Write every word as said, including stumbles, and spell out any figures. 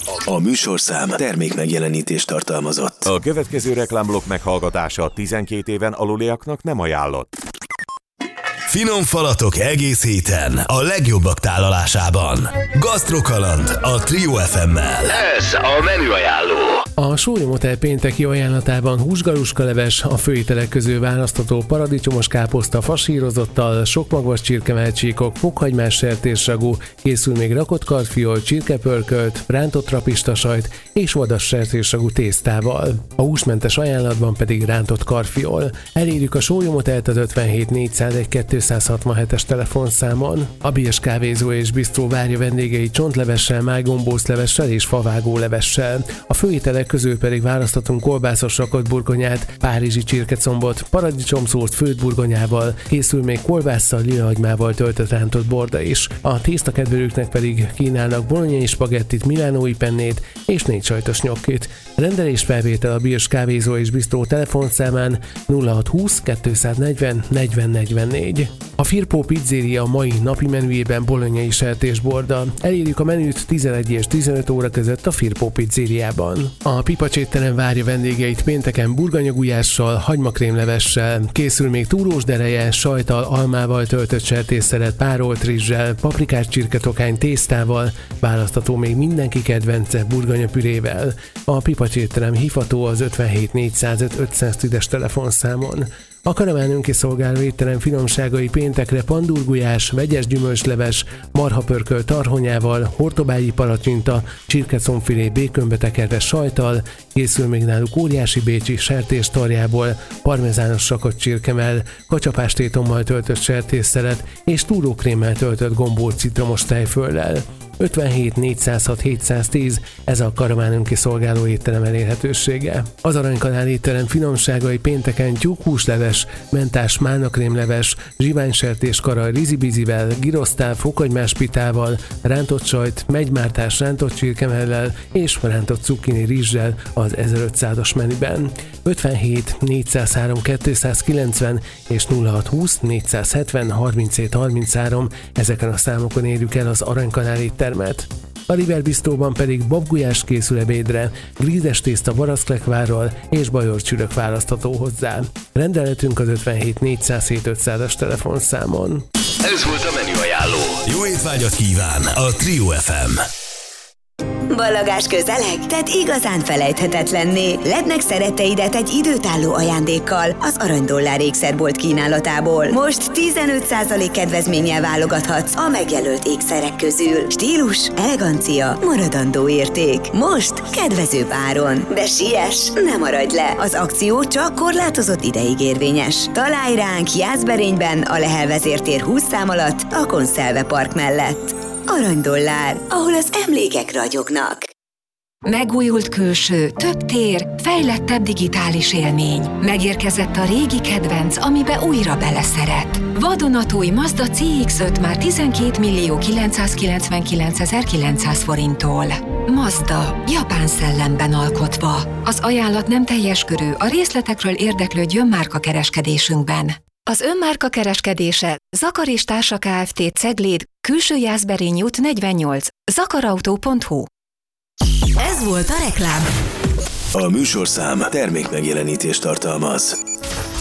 A műsorszám termék megjelenítést tartalmazott. A következő reklámblokk meghallgatása tizenkét éven aluliaknak nem ajánlott. Finom falatok egész héten a legjobbak tálalásában. Gasztrokaland a Trio ef emmel. Ez a menüajánló. A Sólyom Hotel pénteki ajánlatában húsgaluska leves, a főételek közül választható paradicsomos káposzta fasírozottal, sokmagvas csirkemelcsíkok, fokhagymás sertésragú, készül még rakott karfiol, csirkepörkölt, rántott rapistasajt és vadas sertésragú tésztával. A húsmentes ajánlatban pedig rántott karfiol. Elérjük a Sólyom Hotelt az ötvenhét négyszázegy kétszázhatvanhetes telefonszámon. A Birs kávézó és bisztró várja vendégei csontlevessel, májgombóclevessel és favágólevessel. A főételek közül pedig választhatunk kolbászos rakott burgonyát, párizsi csirkecombot, paradicsomszószt főtt burgonyával, készül még kolbásszal, lilahagymával töltött rántott borda is. A tésztakedvelőknek pedig kínálnak bolonyai spagettit, milánói pennét és négy sajtos nyokkit. Rendelésfelvétel a Birs kávézó és bisztró telefonszámán nulla hatszázhúsz kétszáznegyven negyven negyvennégy. A Firpo Pizzeria a mai napi menüjében bolonyai sertésborda. Elérjük a menüt tizenegy és tizenöt óra között a Firpo Pizzeriában. A Pipacs étterem várja vendégeit pénteken burgonyagulyással, hagymakrémlevessel, készül még túrós dereje, sajttal, almával töltött sertésszelet, párolt rizssel, paprikás csirketokány tésztával, választható még mindenki kedvence burgonyapürével. A Pipacs étterem hívható az ötvenhét négyszázöt ötszáztízes telefonszámon. A Karaván önkiszolgáló étterem finomságai péntekre pandurgulyás, vegyes gyümölcsleves, marhapörkölt tarhonyával, hortobágyi palacsinta, csirkecombfilé békönbe tekerve sajttal, készül még náluk óriási bécsi sertéstarjából, parmezános rakott csirkemell, kacsapástétommal töltött sertésszelet és túrókrémmel töltött gombóc citromos tejföllel. ötvenhét négyszázhat hétszáztíz, ez a Karaván önkiszolgáló étterem elérhetősége. Az Aranykanál étterem finomságai pénteken tyúkhúsleves, mentás málnakrémleves, zsiványsertés karaj rizibizivel, girosztál fokhagymás pitával, rántott sajt, megymártás rántott csirkemellel és rántott cukkini rizssel az ezerötszázas menüben. ötvenhét négyszázhárom kétszázkilencven és nulla hatszázhúsz négyszázhetven harminchét harminchárom, ezeken a számokon érjük el az Aranykanál éttermet. A River Bistróban pedig babgulyás készül ebédre, grízes tészta baraszklekvárral és bajorcsürök választható hozzá. Rendeletünk az ötvenhét négyszázhét ötszázas telefonszámon. Ez volt a menüajánló. Jó étvágyat kíván a Trio ef em. Ballagás közeleg? Tedd igazán felejthetetlenné. Ledd meg szeretteidet egy időtálló ajándékkal az Aranydollár ékszerbolt kínálatából. Most tizenöt százalék kedvezménnyel válogathatsz a megjelölt ékszerek közül. Stílus, elegancia, maradandó érték. Most kedvezőbb áron. De siess, ne maradj le! Az akció csak korlátozott ideig érvényes. Találj ránk Jászberényben, a Lehel vezértér húsz szám alatt, a Konzelve Park mellett. Aranydollár, ahol az emlékek ragyognak. Megújult külső, több tér, fejlettebb digitális élmény. Megérkezett a régi kedvenc, amibe újra beleszeret. Vadonatúj Mazda cé iksz öt már tizenkét millió kilencszázkilencvenkilencezer-kilencszáz forinttól. Mazda, japán szellemben alkotva. Az ajánlat nem teljes körű, a részletekről érdeklődjön márkakereskedésünkben. Az önmárka kereskedése Zakar és Társa Kft. Cegléd, Külső Jászberény út negyvennyolc, zakarautó pont hu. Ez volt a reklám. A műsorszám termék megjelenítést tartalmaz.